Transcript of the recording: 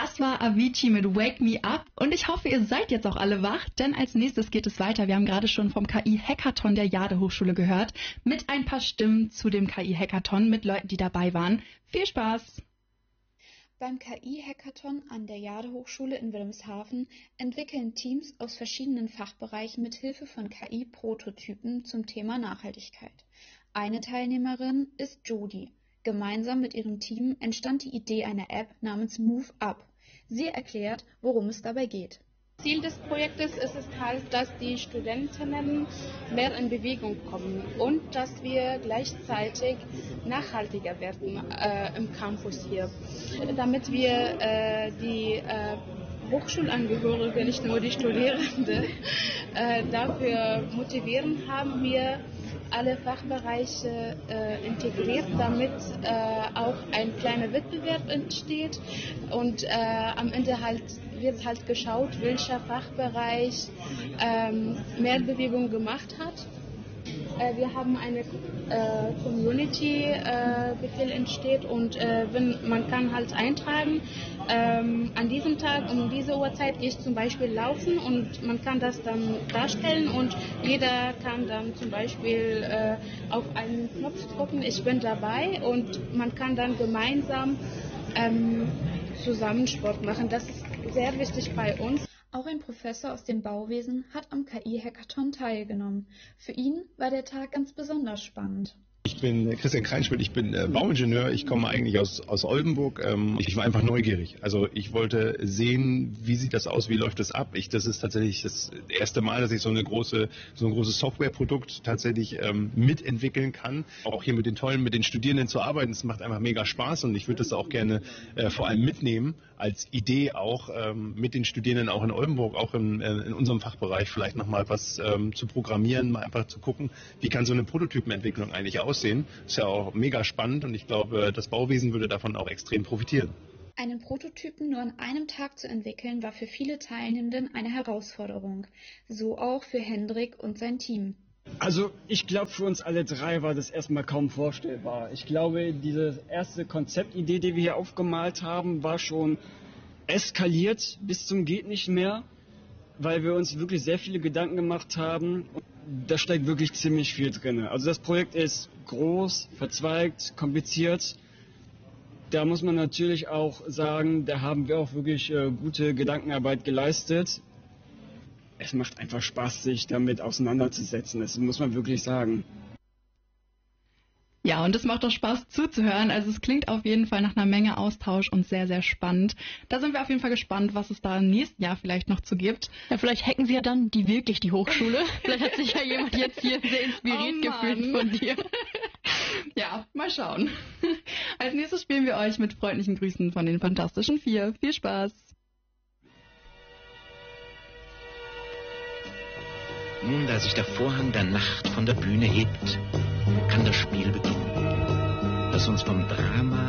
Das war Avicii mit Wake Me Up und ich hoffe, ihr seid jetzt auch alle wach, denn als nächstes geht es weiter. Wir haben gerade schon vom KI-Hackathon der Jade-Hochschule gehört, mit ein paar Stimmen zu dem KI-Hackathon mit Leuten, die dabei waren. Viel Spaß! Beim KI-Hackathon an der Jade-Hochschule in Wilhelmshaven entwickeln Teams aus verschiedenen Fachbereichen mit Hilfe von KI-Prototypen zum Thema Nachhaltigkeit. Eine Teilnehmerin ist Jodi. Gemeinsam mit ihrem Team entstand die Idee einer App namens Move Up. Sie erklärt, worum es dabei geht. Ziel des Projektes ist es halt, dass die Studentinnen mehr in Bewegung kommen und dass wir gleichzeitig nachhaltiger werden im Campus hier. Damit wir die Hochschulangehörige, nicht nur die Studierenden, dafür motivieren, haben wir alle Fachbereiche integriert, damit auch ein kleiner Wettbewerb entsteht und am Ende wird halt geschaut, welcher Fachbereich mehr Bewegung gemacht hat. Wir haben eine Community, wie viel entsteht und man kann halt eintragen, an diesem Tag um diese Uhrzeit gehe ich zum Beispiel laufen und man kann das dann darstellen und jeder kann dann zum Beispiel auf einen Knopf drücken, ich bin dabei und man kann dann gemeinsam zusammen Sport machen. Das ist sehr wichtig bei uns. Auch ein Professor aus dem Bauwesen hat am KI-Hackathon teilgenommen. Für ihn war der Tag ganz besonders spannend. Ich bin Christian Kreinschmidt, ich bin Bauingenieur, ich komme eigentlich aus Oldenburg. Ich war einfach neugierig. Also ich wollte sehen, wie sieht das aus, wie läuft das ab. Das ist tatsächlich das erste Mal, dass ich so ein großes Softwareprodukt tatsächlich mitentwickeln kann. Auch hier mit den Studierenden zu arbeiten, das macht einfach mega Spaß und ich würde das auch gerne vor allem mitnehmen, als Idee auch mit den Studierenden auch in Oldenburg, auch in unserem Fachbereich vielleicht nochmal was zu programmieren, mal einfach zu gucken, wie kann so eine Prototypenentwicklung eigentlich aussehen. Ist ja auch mega spannend und ich glaube, das Bauwesen würde davon auch extrem profitieren. Einen Prototypen nur an einem Tag zu entwickeln, war für viele Teilnehmenden eine Herausforderung. So auch für Hendrik und sein Team. Also ich glaube, für uns alle drei war das erstmal kaum vorstellbar. Ich glaube, diese erste Konzeptidee, die wir hier aufgemalt haben, war schon eskaliert bis zum geht nicht mehr, weil wir uns wirklich sehr viele Gedanken gemacht haben. Da steckt wirklich ziemlich viel drin. Also das Projekt ist groß, verzweigt, kompliziert. Da muss man natürlich auch sagen, da haben wir auch wirklich gute Gedankenarbeit geleistet. Es macht einfach Spaß, sich damit auseinanderzusetzen. Das muss man wirklich sagen. Ja, und es macht auch Spaß zuzuhören. Also es klingt auf jeden Fall nach einer Menge Austausch und sehr, sehr spannend. Da sind wir auf jeden Fall gespannt, was es da im nächsten Jahr vielleicht noch zu gibt. Ja, vielleicht hacken sie ja dann wirklich die Hochschule. Vielleicht hat sich ja jemand jetzt hier sehr inspiriert gefühlt von dir. Ja, mal schauen. Als nächstes spielen wir euch mit freundlichen Grüßen von den Fantastischen Vier. Viel Spaß! Nun, da sich der Vorhang der Nacht von der Bühne hebt, kann das Spiel beginnen, das uns vom Drama